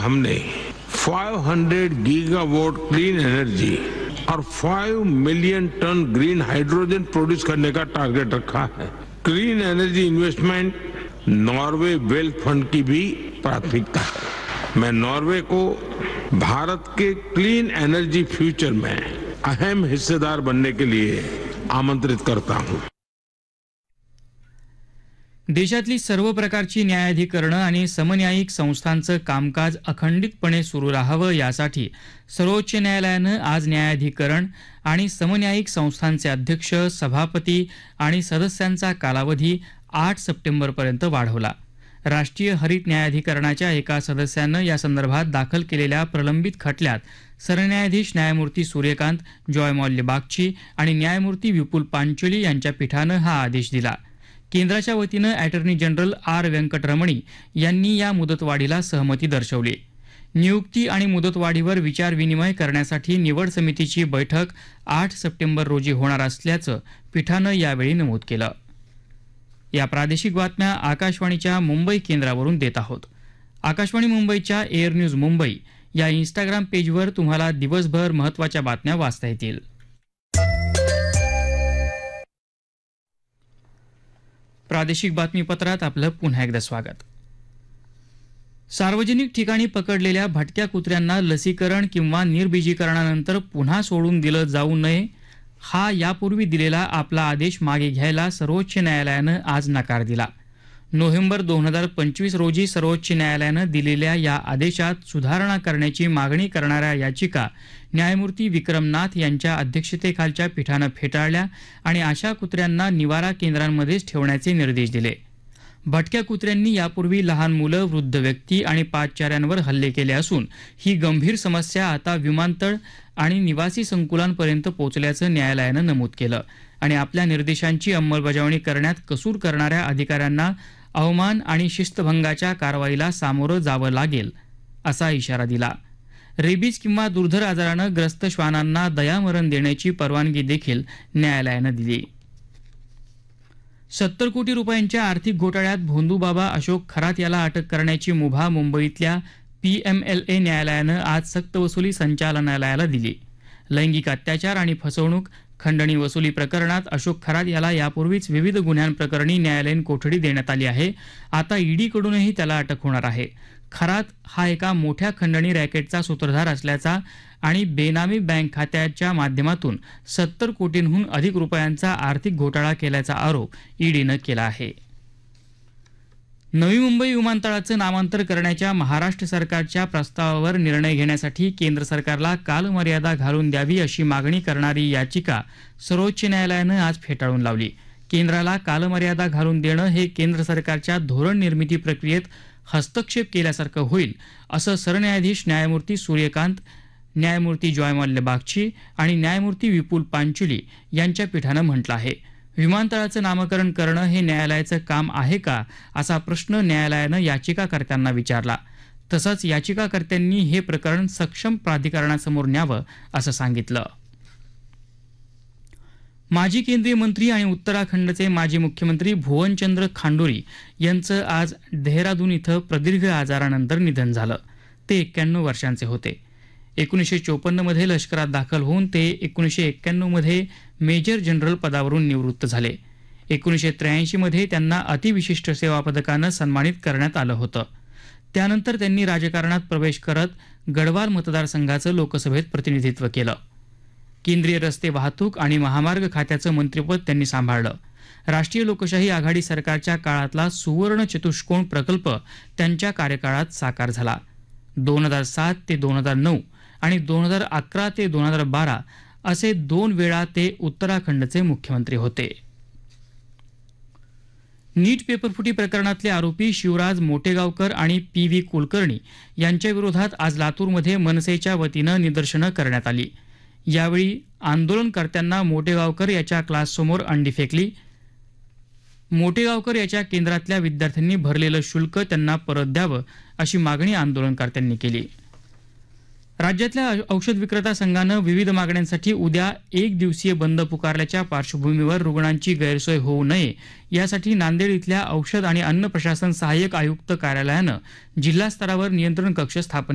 हमने 500 gigawatt clean energy और 5 million ton green hydrogen produce करने का टारगेट रखा है। Clean energy investment Norway wealth fund की भी प्राथमिकता है। मैं नॉर्वे को भारत के क्लीन एनर्जी फ्यूचर में अहम हिस्सेदार बनने के लिए आमंत्रित करता हूं। देशातली सर्व प्रकारची न्यायाधिकरणं आणि समन्यायिक संस्थांचं कामकाज अखंडितपणे सुरू राहावं यासाठी सर्वोच्च न्यायालयानं आज न्यायाधिकरण आणि समन्यायिक संस्थांचे अध्यक्ष, सभापती आणि सदस्यांचा कालावधी 8 सप्टेंबरपर्यंत वाढवला। राष्ट्रीय हरित न्यायाधिकरणाच्या एका सदस्यानं या संदर्भात दाखल केलेल्या प्रलंबित खटल्यात सरन्यायाधीश न्यायमूर्ती सूर्यकांत, जॉयमॉल्य बागची आणि न्यायमूर्ती विपुल पांचोली यांच्या पीठानं हा आदेश दिला। केंद्राच्या वतीनं अॅटर्नी जनरल आर व्यंकटरमणी यांनी या मुदतवाढीला सहमती दर्शवली। नियुक्ती आणि मुदतवाढीवर विचारविनिमय करण्यासाठी निवड समितीची बैठक 8 सप्टेंबर रोजी होणार असल्याचं पीठानं यावेळी नमूद केलं। या प्रादेशिक बातम्या आकाशवाणीच्या मुंबई केंद्रावरून देत आहोत। आकाशवाणी मुंबईच्या एअर न्यूज मुंबई या इंस्टाग्राम पेजवर तुम्हाला दिवसभर महत्त्वाच्या बातम्या वाचता येतील। प्रादेशिक बातमीपत्रात आपलं पुन्हा एकदा स्वागत। सार्वजनिक ठिकाणी पकडलेल्या भटक्या कुत्र्यांना लसीकरण किंवा निर्बीजीकरणानंतर पुन्हा सोडून दिलं जाऊ नये हा यापूर्वी दिलेला आपला आदेश मागे घ्यायला सर्वोच्च न्यायालयानं आज नकार दिला। नोव्हेंबर 2025 रोजी सर्वोच्च न्यायालयानं दिलेल्या या आदेशात सुधारणा करण्याची मागणी करणाऱ्या याचिका न्यायमूर्ती विक्रम नाथ यांच्या अध्यक्षतेखालच्या पीठानं फेटाळल्या आणि अशा कुत्र्यांना निवारा केंद्रांमध्येच ठेवण्याचे निर्देश दिले। भटक्या कुत्र्यांनी यापूर्वी लहान मुलं, वृद्ध व्यक्ती आणि पादचाऱ्यांवर हल्ले केले असून ही गंभीर समस्या आता विमानतळ आणि निवासी संकुलांपर्यंत पोहोचल्याचं न्यायालयानं नमूद केलं आणि आपल्या निर्देशांची अंमलबजावणी करण्यात कसूर करणाऱ्या अधिकाऱ्यांना अवमान आणि शिस्तभंगाच्या कारवाईला सामोरं जावं लागेल असा इशारा दिला। रेबीज किंवा दुर्धर आजारानं ग्रस्त श्वानांना दयामरण देण्याची परवानगी देखील न्यायालयानं दिली। 70 कोटी रुपयांच्या आर्थिक घोटाळ्यात भोंदूबाबा अशोक खरात याला अटक करण्याची मुभा मुंबईतल्या PMLA न्यायालयानं आज सक्तवसुली संचालनालयाला दिली। लैंगिक अत्याचार आणि फसवणूक, खंडणी वसुली प्रकरणात अशोक खरात याला यापूर्वीच विविध गुन्ह्यांप्रकरणी न्यायालयीन कोठडी देण्यात आली आहे। आता ईडीकडूनही त्याला अटक होणार आहे। खरात हा एका मोठ्या खंडणी रॅकेटचा सूत्रधार असल्याचा आणि बेनामी बँक खात्याच्या माध्यमातून 70 कोटींहून अधिक रुपयांचा आर्थिक घोटाळा केल्याचा आरोप ईडीनं केला आहे। नवी मुंबई विमानतळाचं नामांतर करण्याच्या महाराष्ट्र सरकारच्या प्रस्तावावर निर्णय घेण्यासाठी केंद्र सरकारला कालमर्यादा घालून द्यावी अशी मागणी करणारी याचिका सर्वोच्च न्यायालयानं आज फेटाळून लावली। केंद्राला कालमर्यादा घालून देणं हे केंद्र सरकारच्या धोरण निर्मिती प्रक्रियेत हस्तक्षेप केल्यासारखं होईल असं सरन्यायाधीश न्यायमूर्ती सूर्यकांत, न्यायमूर्ती जॉयमॉल्य बागची आणि न्यायमूर्ती विपुल पांचोली यांच्या पीठानं म्हटलं आहे। विमानतळाचं नामकरण करणं हे न्यायालयाचं काम आहे का असा प्रश्न न्यायालयानं याचिकाकर्त्यांना विचारला। तसंच याचिकाकर्त्यांनी हे प्रकरण सक्षम प्राधिकरणासमोर न्यावं असं सांगितलं। माजी केंद्रीय मंत्री आणि उत्तराखंडचे माजी मुख्यमंत्री भुवनचंद्र खांडोरी यांचं आज देहरादून इथं प्रदीर्घ आजारानंतर निधन झालं। ते 91 वर्षांचे होते। 1954 मध्ये लष्करात दाखल होऊन ते 1991 मध्ये मेजर जनरल पदावरून निवृत्त झाले। 1983 मध्ये त्यांना अतिविशिष्ट सेवा पदकानं सन्मानित करण्यात आलं होतं। त्यानंतर त्यांनी राजकारणात प्रवेश करत गढवाल मतदारसंघाचं लोकसभेत प्रतिनिधित्व केलं। केंद्रीय रस्ते वाहतूक आणि महामार्ग खात्याचं मंत्रिपद त्यांनी सांभाळलं। राष्ट्रीय लोकशाही आघाडी सरकारच्या काळातला सुवर्ण चतुष्कोण प्रकल्प त्यांच्या कार्यकाळात साकार झाला। 2007 ते 2009 आणि 2011 ते 2012 असे 2 वेळा ते उत्तराखंडचे मुख्यमंत्री होते। नीट पेपरफुटी प्रकरणातले आरोपी शिवराज मोटेगावकर आणि PV कुलकर्णी यांच्या विरोधात आज लातूरमध्ये मनसेच्या वतीनं निदर्शनं करण्यात आली। यावेळी आंदोलनकर्त्यांना मोटेगावकर याच्या क्लाससमोर अंडी फेकली। मोटेगावकर याच्या केंद्रातल्या विद्यार्थ्यांनी भरलेलं शुल्क त्यांना परत द्यावं अशी मागणी आंदोलनकर्त्यांनी केली। राज्यातल्या औषध विक्रेता संघानं विविध मागण्यांसाठी उद्या 1 दिवसीय बंद पुकारल्याच्या पार्श्वभूमीवर रुग्णांची गैरसोय होऊ नये यासाठी नांदेड इथल्या औषध आणि अन्न प्रशासन सहाय्यक आयुक्त कार्यालयानं जिल्हा स्तरावर नियंत्रण कक्ष स्थापन